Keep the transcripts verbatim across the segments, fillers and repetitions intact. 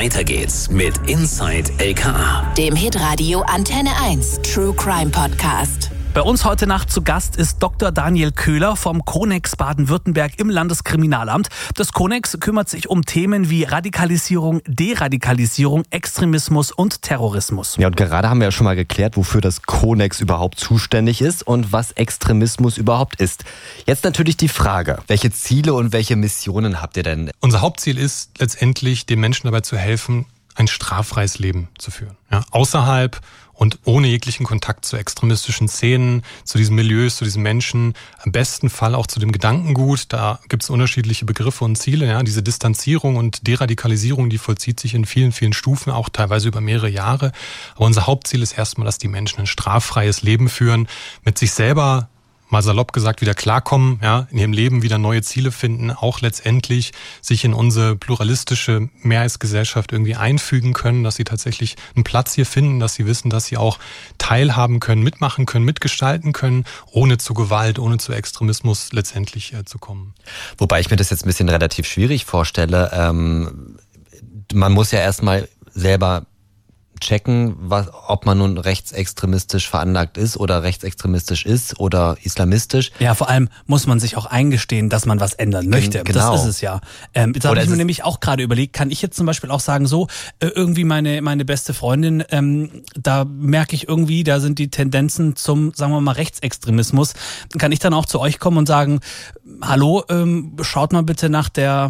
Weiter geht's mit Inside L K A, dem Hitradio Antenne eins True Crime Podcast. Bei uns heute Nacht zu Gast ist Doktor Daniel Köhler vom Konex Baden-Württemberg im Landeskriminalamt. Das Konex kümmert sich um Themen wie Radikalisierung, Deradikalisierung, Extremismus und Terrorismus. Ja, und gerade haben wir ja schon mal geklärt, wofür das Konex überhaupt zuständig ist und was Extremismus überhaupt ist. Jetzt natürlich die Frage, welche Ziele und welche Missionen habt ihr denn? Unser Hauptziel ist letztendlich, den Menschen dabei zu helfen, ein straffreies Leben zu führen. Ja, außerhalb und ohne jeglichen Kontakt zu extremistischen Szenen, zu diesen Milieus, zu diesen Menschen, im besten Fall auch zu dem Gedankengut. Da gibt es unterschiedliche Begriffe und Ziele. Ja, diese Distanzierung und Deradikalisierung, die vollzieht sich in vielen, vielen Stufen, auch teilweise über mehrere Jahre. Aber unser Hauptziel ist erstmal, dass die Menschen ein straffreies Leben führen, mit sich selber, mal salopp gesagt, wieder klarkommen, ja, in ihrem Leben wieder neue Ziele finden, auch letztendlich sich in unsere pluralistische Mehrheitsgesellschaft irgendwie einfügen können, dass sie tatsächlich einen Platz hier finden, dass sie wissen, dass sie auch teilhaben können, mitmachen können, mitgestalten können, ohne zu Gewalt, ohne zu Extremismus letztendlich äh, zu kommen. Wobei ich mir das jetzt ein bisschen relativ schwierig vorstelle. Ähm, man muss ja erstmal selber checken, was, ob man nun rechtsextremistisch veranlagt ist oder rechtsextremistisch ist oder islamistisch. Ja, vor allem muss man sich auch eingestehen, dass man was ändern möchte. Genau. Das ist es ja. Ähm, jetzt habe ich mir nämlich auch gerade überlegt, kann ich jetzt zum Beispiel auch sagen, so äh, irgendwie meine meine beste Freundin, ähm, da merke ich irgendwie, da sind die Tendenzen zum, sagen wir mal, Rechtsextremismus. Kann ich dann auch zu euch kommen und sagen, hallo, ähm, schaut mal bitte nach der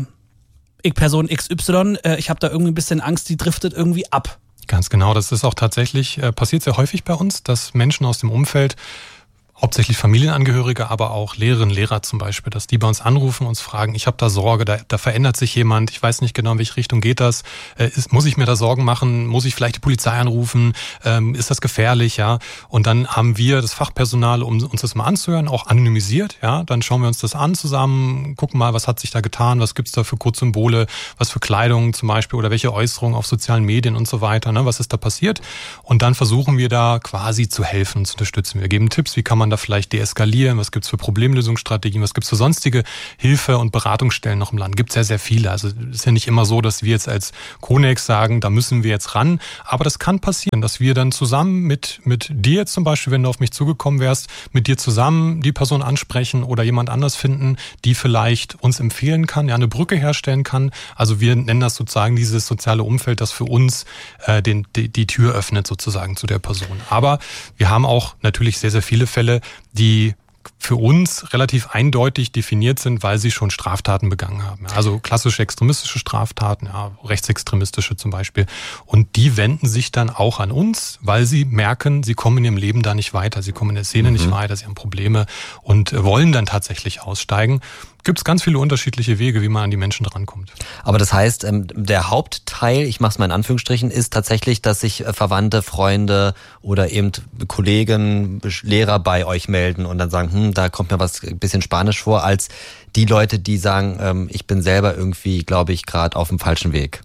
Person X Y, äh, ich habe da irgendwie ein bisschen Angst, die driftet irgendwie ab. Ganz genau, das ist auch tatsächlich, äh, passiert sehr häufig bei uns, dass Menschen aus dem Umfeld, hauptsächlich Familienangehörige, aber auch Lehrerinnen, Lehrer zum Beispiel, dass die bei uns anrufen und uns fragen, ich habe da Sorge, da, da verändert sich jemand, ich weiß nicht genau, in welche Richtung geht das, äh, ist, muss ich mir da Sorgen machen, muss ich vielleicht die Polizei anrufen, ähm, ist das gefährlich, ja? Und dann haben wir das Fachpersonal, um uns das mal anzuhören, auch anonymisiert, ja? Dann schauen wir uns das an zusammen, gucken mal, was hat sich da getan, was gibt's da für Kurzsymbole, was für Kleidung zum Beispiel oder welche Äußerungen auf sozialen Medien und so weiter, ne? Was ist da passiert? Und dann versuchen wir da quasi zu helfen, zu unterstützen. Wir geben Tipps, wie kann man da vielleicht deeskalieren, was gibt's für Problemlösungsstrategien, was gibt's für sonstige Hilfe- und Beratungsstellen noch im Land. Gibt sehr, sehr viele. Also es ist ja nicht immer so, dass wir jetzt als Konex sagen, da müssen wir jetzt ran. Aber das kann passieren, dass wir dann zusammen mit mit dir zum Beispiel, wenn du auf mich zugekommen wärst, mit dir zusammen die Person ansprechen oder jemand anders finden, die vielleicht uns empfehlen kann, ja, eine Brücke herstellen kann. Also wir nennen das sozusagen dieses soziale Umfeld, das für uns äh, den, die, die Tür öffnet sozusagen zu der Person. Aber wir haben auch natürlich sehr, sehr viele Fälle, die für uns relativ eindeutig definiert sind, weil sie schon Straftaten begangen haben. Also klassische extremistische Straftaten, ja, rechtsextremistische zum Beispiel. Und die wenden sich dann auch an uns, weil sie merken, sie kommen in ihrem Leben da nicht weiter, sie kommen in der Szene mhm. nicht weiter, sie haben Probleme und wollen dann tatsächlich aussteigen. Gibt es ganz viele unterschiedliche Wege, wie man an die Menschen drankommt. Aber das heißt, der Hauptteil, ich mache es mal in Anführungsstrichen, ist tatsächlich, dass sich Verwandte, Freunde oder eben Kollegen, Lehrer bei euch melden und dann sagen, hm, da kommt mir was ein bisschen Spanisch vor, als die Leute, die sagen, ich bin selber irgendwie, glaube ich, gerade auf dem falschen Weg.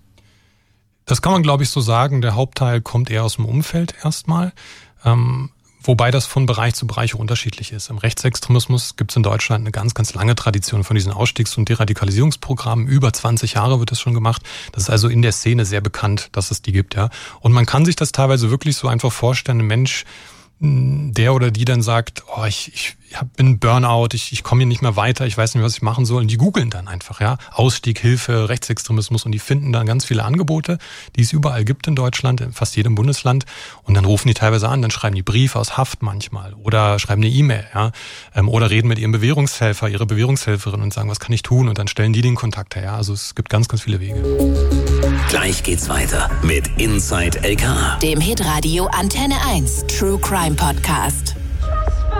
Das kann man, glaube ich, so sagen. Der Hauptteil kommt eher aus dem Umfeld erstmal. Ähm, Wobei das von Bereich zu Bereich unterschiedlich ist. Im Rechtsextremismus gibt es in Deutschland eine ganz, ganz lange Tradition von diesen Ausstiegs- und Deradikalisierungsprogrammen. Über zwanzig Jahre wird das schon gemacht. Das ist also in der Szene sehr bekannt, dass es die gibt, ja. Und man kann sich das teilweise wirklich so einfach vorstellen, ein Mensch, der oder die dann sagt, oh, ich, ich bin Burnout, ich, ich komme hier nicht mehr weiter, ich weiß nicht, was ich machen soll. Und die googeln dann einfach, ja, Ausstieg, Hilfe, Rechtsextremismus und die finden dann ganz viele Angebote, die es überall gibt in Deutschland, in fast jedem Bundesland. Und dann rufen die teilweise an, dann schreiben die Briefe aus Haft manchmal oder schreiben eine E-Mail, ja, oder reden mit ihrem Bewährungshelfer, ihrer Bewährungshelferin und sagen, was kann ich tun? Und dann stellen die den Kontakt her, ja. Also es gibt ganz, ganz viele Wege. Gleich geht's weiter mit Inside L K A, dem Hitradio Antenne eins True Crime Podcast.